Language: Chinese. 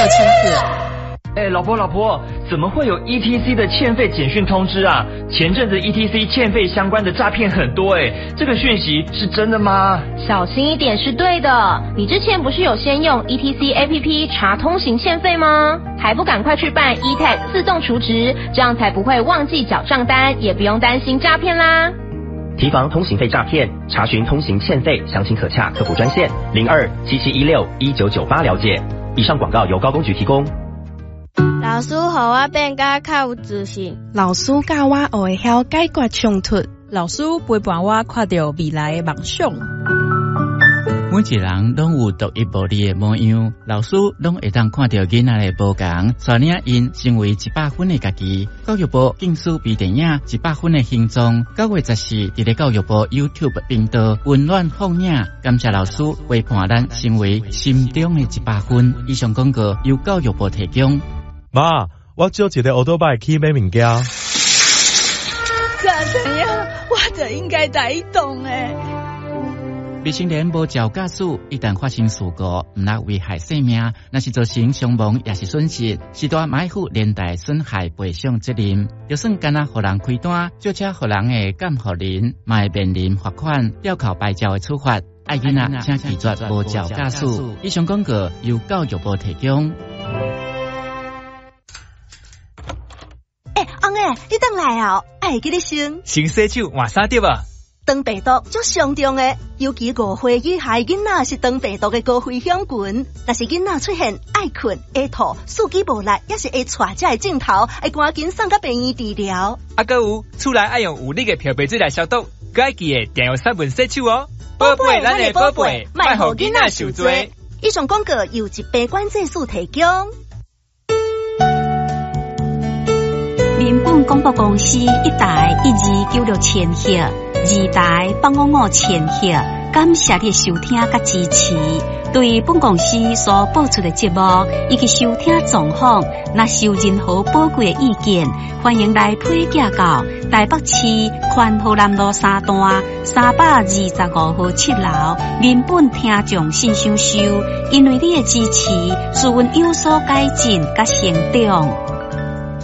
千赫。 老婆，怎么会有 ETC 的欠费简讯通知啊？前阵子 ETC 欠费相关的诈骗很多这个讯息是真的吗？ 小心一点是对的。你之前不是有先用 ETC APP 查通行欠费吗？还不赶快去办 eTag 自动储值，这样才不会忘记缴账单，也不用担心诈骗啦。 提防通行费诈骗，查询通行欠费，详情可洽客服专线0277161998了解。以上广告由高工局提供。 老师，互我变甲较有自信。 老师教我会晓解决冲突。 老师陪伴我看到未来的梦想。 每一人拢有独一无二的模样，老师拢会当看到囡仔的不同，带领因成为100分的家己。教育部竞选微电影100分的形状，9月14日在教育部 YouTube 频道温暖放映。感谢老师陪伴咱成为心中的100分。以上广告由教育部提供。 妈，我借一个奥多拜去买物件。 咋这样？我就应该在动未成年无照驾驶，一旦发生事故，唔但危害生命，若是造成伤亡也是损失，是大买负连带损害赔偿责任。就算干那互人开单，就车互人的监护人，嘛会面临罚款、吊扣牌照的处罚。爱囡仔请拒绝无照驾驶。以上广告由教育部提供。 翁你等来哦，爱记得先洗手换衫对吧？ 肠病毒足上重的，尤其5岁以下囡仔是肠病毒的高危险群。若是囡仔出现爱困、会吐、四肢无力，也是会带这个镜头，会赶紧送到病院治疗。 还有厝内爱用有力的漂白水来消毒，佮爱记得定用3分洗手哦。宝贝，咱的宝贝，莫互囡仔受罪。 以上广告由疾病管制署提供。 民本广播公司1台1296千赫，2台855千赫，感谢你的收听甲支持。对本公司所播出的节目以及收听状况，若是有任何宝贵的意见，欢迎来推荐到台北市宽和南路3段325号7楼民本听众信箱收。因为你的支持，使阮有所改进甲成长。